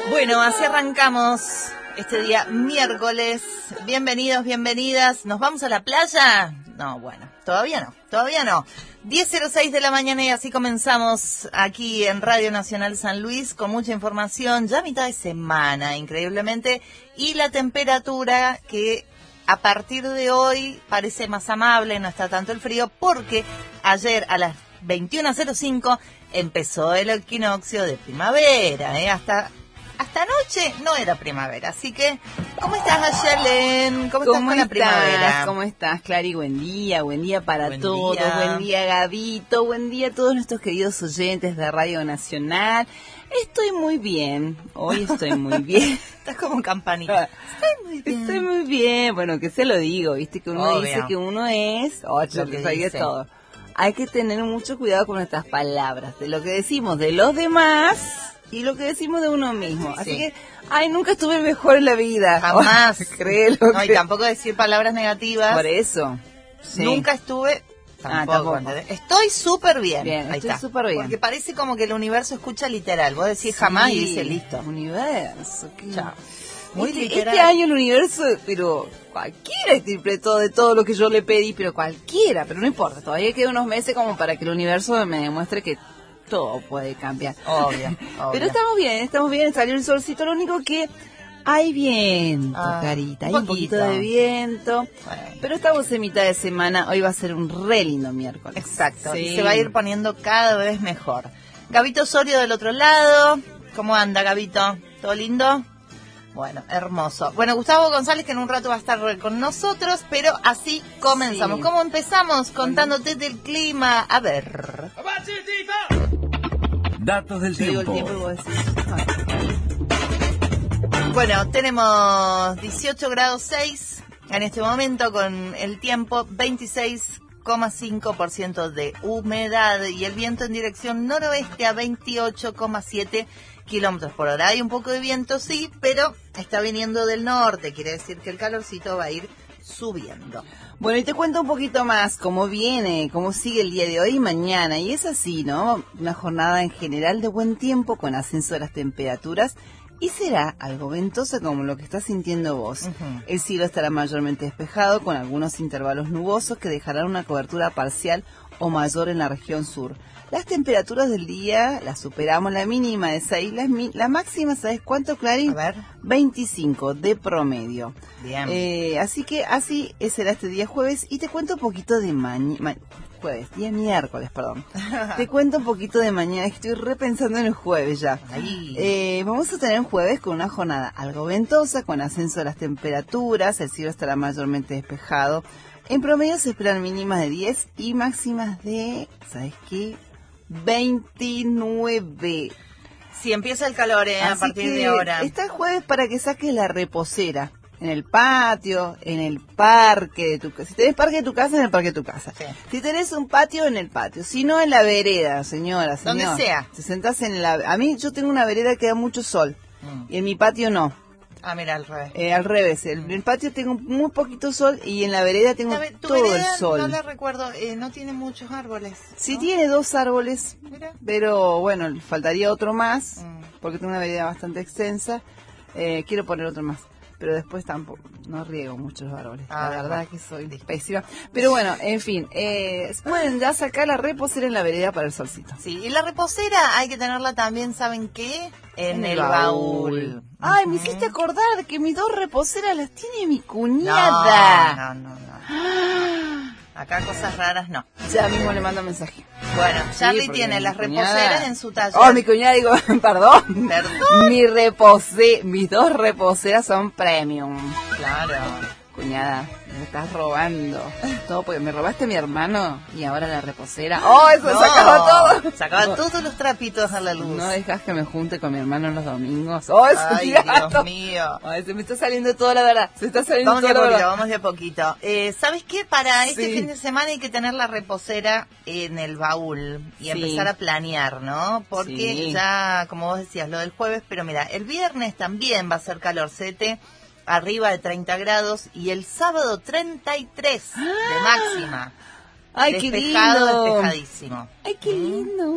Bueno, así arrancamos este día miércoles. Bienvenidos, bienvenidas. ¿Nos vamos a la playa? No, bueno, todavía no. 10:06 de la mañana y así comenzamos aquí en Radio Nacional San Luis con mucha información. Ya mitad de semana, increíblemente. Y la temperatura que a partir de hoy parece más amable, no está tanto el frío, porque ayer a las 21:05 empezó el equinoccio de primavera, Hasta anoche no era primavera, así que, ¿cómo estás, Ayelen? ¿Cómo estás con la primavera? ¿Cómo estás, Clary? Buen día para Buen todos, día. Buen día, Gabito, buen día a todos nuestros queridos oyentes de Radio Nacional. Estoy muy bien, hoy estoy muy bien. Estás como campanita. Estoy muy bien, bueno, que se lo digo, viste, que uno Obvio. dice que uno es, ocho, Lo que que soy de dice. todo. Hay que tener mucho cuidado con nuestras palabras, de lo que decimos de los demás y lo que decimos de uno mismo. Sí. Así que, nunca estuve mejor en la vida. Jamás. Créelo. No, y tampoco decir palabras negativas. Por eso. Sí. Nunca estuve... Tampoco. Tampoco. Estoy súper bien. Bien, Ahí estoy está. súper bien. Porque parece como que el universo escucha literal. Vos decís jamás y dice listo. Universo. Chao. Muy Este literal. año el universo, pero cualquiera interpretó de todo lo que yo le pedí, pero no importa. Todavía quedan unos meses como para que el universo me demuestre que todo puede cambiar. Obvio. Pero estamos bien, salió el solcito, lo único que hay viento, Carita, hay un poquito de viento. Bueno. Pero estamos en mitad de semana, hoy va a ser un re lindo miércoles. Exacto, Sí. y se va a ir poniendo cada vez mejor. Gabito Osorio del otro lado. ¿Cómo anda, Gabito? ¿Todo lindo? Bueno, hermoso. Bueno, Gustavo González, que en un rato va a estar con nosotros, pero así comenzamos. Sí. ¿Cómo empezamos? Contándote del clima. A ver. Datos del Yo digo el tiempo. tiempo y vos decís, Bueno, tenemos 18 grados 6 en este momento con el tiempo, 26,5% de humedad y el viento en dirección noroeste a 28,7 kilómetros por hora. Hay un poco de viento, sí, pero está viniendo del norte, quiere decir que el calorcito va a ir subiendo. Bueno, y te cuento un poquito más cómo viene, cómo sigue el día de hoy y mañana. Y es así, ¿no? Una jornada en general de buen tiempo con ascenso de las temperaturas y será algo ventosa como lo que estás sintiendo vos. Ujú. El cielo estará mayormente despejado con algunos intervalos nubosos que dejarán una cobertura parcial o mayor en la región sur. Las temperaturas del día las superamos, la mínima de 6, la máxima, ¿sabes cuánto, Clarín? A ver. 25 de promedio. Bien. Así que así será este día jueves y te cuento un poquito de miércoles, perdón. Te cuento un poquito de mañana, estoy repensando en el jueves ya. Ahí. Vamos a tener un jueves con una jornada algo ventosa, con ascenso de las temperaturas, el cielo estará mayormente despejado. En promedio se esperan mínimas de 10 y máximas de, ¿sabes qué? 29. Si empieza el calor, a Así partir que de ahora. está el jueves para que saques la reposera. En el patio, en el parque de tu casa. Si tenés parque de tu casa, en el parque de tu casa. Sí. Si tenés un patio, en el patio. Si no, en la vereda, señora, señor. Donde sea. Te sentás en la... A mí, yo tengo una vereda que da mucho sol. Y en mi patio no. Mira, al revés. Al revés. En el patio tengo muy poquito sol y en la vereda tengo Tu todo el vereda, sol. no la recuerdo, no tiene muchos árboles. Sí ¿no? tiene 2 árboles, Mira. pero bueno, faltaría otro más, Mm. porque tengo una vereda bastante extensa. Quiero poner otro más, pero después tampoco, no riego mucho los árboles. La verdad bueno. que soy pésima. Pero bueno, en fin, pueden ya sacar la reposera en la vereda para el solcito. Sí, y la reposera hay que tenerla también, ¿saben qué? En el baúl. Ay, me hiciste acordar que mis 2 reposeras las tiene mi cuñada. No. Ah, Acá cosas raras no. ya mismo le mando mensaje. Bueno, Sí, Charlie porque tiene mi las cuñada- reposeras en su taller. Oh, mi cuñada, digo, perdón. Perdón. Mis 2 reposeras son premium. Claro. Cuñada, me estás robando. Todo porque me robaste a mi hermano y ahora la reposera. ¡Oh, eso No, sacaba todo! Sacaba No. todos los trapitos a la luz. No dejas que me junte con mi hermano en los domingos. ¡Oh, eso! Ay, Dios mío. Ay, se me está saliendo toda la verdad. Se está saliendo Vamos de toda a la poquito, verdad. vamos de a poquito. ¿Sabes qué? Para este Sí. fin de semana hay que tener la reposera en el baúl y Sí. empezar a planear, ¿no? Porque Sí. ya, como vos decías, lo del jueves, pero mira, el viernes también va a ser calorcete, arriba de 30 grados, y el sábado 33 de máxima. Ay, qué Despejado, lindo. despejadísimo. Ay, qué lindo.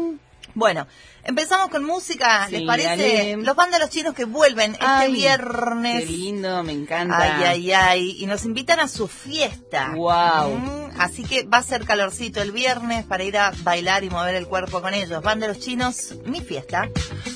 Bueno, empezamos con música, Sí, ¿les parece? dale. Los vándalos chinos que vuelven este viernes. Qué lindo, me encanta. Ay, ay, ay. Y nos invitan a su fiesta. Wow. Así que va a ser calorcito el viernes para ir a bailar y mover el cuerpo con ellos. Vándalos chinos, mi fiesta.